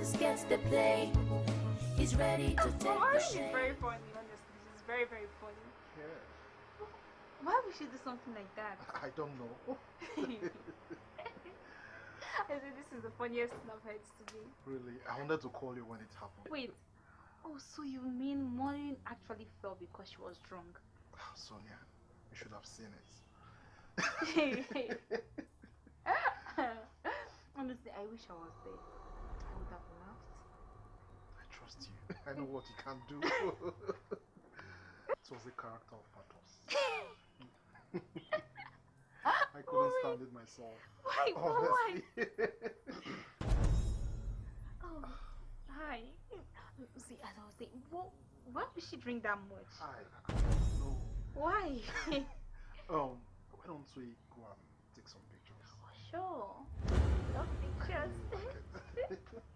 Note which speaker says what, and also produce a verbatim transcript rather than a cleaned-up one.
Speaker 1: just gets the play. He's ready to take the
Speaker 2: She's
Speaker 1: shade.
Speaker 2: very funny, honestly. She's very, very funny.
Speaker 3: Yeah.
Speaker 2: Why would she do something like that?
Speaker 3: I don't know.
Speaker 2: I said this is the funniest thing I've heard today.
Speaker 3: Really, I wanted to call you when it happened.
Speaker 2: Wait. Oh, so you mean Maureen actually fell because she was drunk?
Speaker 3: Sonia, you should have seen it.
Speaker 2: Honestly, I wish I was there. I would have laughed.
Speaker 3: I trust you. I know what you can do. It was the character of Patos. I couldn't stand it myself.
Speaker 2: Why?
Speaker 3: Honestly.
Speaker 2: Oh, hi. See, as I was saying, what, why would she drink that much?
Speaker 3: I, I don't know.
Speaker 2: Why?
Speaker 3: um, why don't we go and take some pictures?
Speaker 2: Sure. Love pictures.
Speaker 3: I really like it.